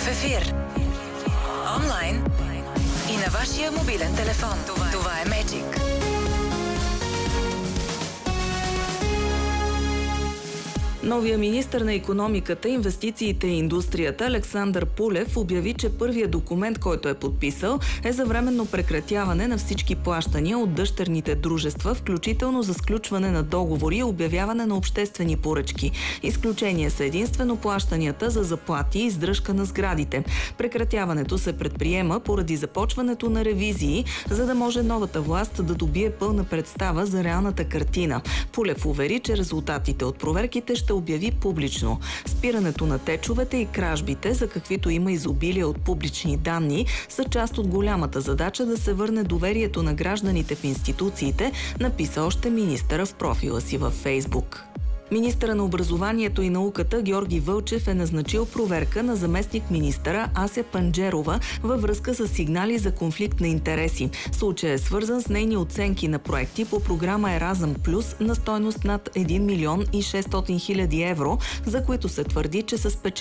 В ефир. Онлайн и на вашия мобилен телефон. Това е Magic. Новия министър на икономиката, инвестициите и индустрията Александър Пулев обяви, че първият документ, който е подписал, е за временно прекратяване на всички плащания от дъщерните дружества, включително за сключване на договори и обявяване на обществени поръчки. Изключение са единствено плащанията за заплати и издръжка на сградите. Прекратяването се предприема поради започването на ревизии, за да може новата власт да добие пълна представа за реалната картина. Пулев увери, че резултатите от проверките ще обяви публично. Спирането на течовете и кражбите, за каквито има изобилие от публични данни, са част от голямата задача да се върне доверието на гражданите в институциите, написа още министъра в профила си във Фейсбук. Министъра на образованието и науката Георги Вълчев е назначил проверка на заместник-министъра Ася Панджерова във връзка с сигнали за конфликт на интереси. Случай е свързан с нейни оценки на проекти по програма Еразъм Плюс на стойност над 1 милион и 600 хиляди евро, за които се твърди, че са спечелени